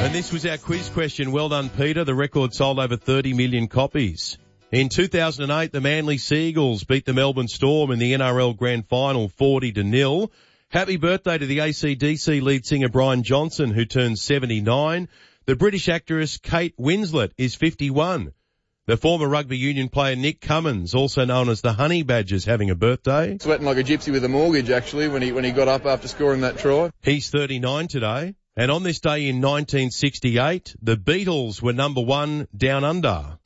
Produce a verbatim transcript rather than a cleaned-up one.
And this was our quiz question. Well done, Peter. The record sold over thirty million copies. In two thousand eight, the Manly Seagulls beat the Melbourne Storm in the N R L Grand Final forty to nil. Happy birthday to the A C D C lead singer Brian Johnson, who turns seventy-nine. The British actress Kate Winslet is fifty-one. The former rugby union player Nick Cummins, also known as the Honey Badgers, having a birthday. Sweating like a gypsy with a mortgage, actually, when he when he got up after scoring that try. He's thirty-nine today. And on this day in nineteen sixty-eight, the Beatles were number one down under.